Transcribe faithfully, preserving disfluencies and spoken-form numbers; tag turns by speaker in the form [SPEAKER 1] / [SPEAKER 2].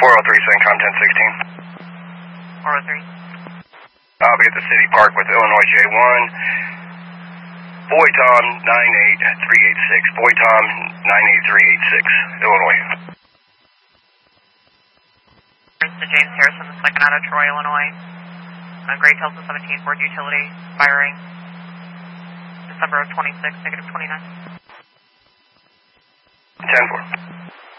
[SPEAKER 1] four oh three, CENTCOM ten sixteen.
[SPEAKER 2] four oh three.
[SPEAKER 1] I'll be at the City Park with Illinois J one. Boy Tom nine eight three eight six. Boy Tom nine eight three eight six. Illinois.
[SPEAKER 2] To James Harrison, the second out of Troy, Illinois. Uh, Gray Telson seventeen, Ford Utility, firing December of twenty-six, negative twenty-nine.
[SPEAKER 1] ten four.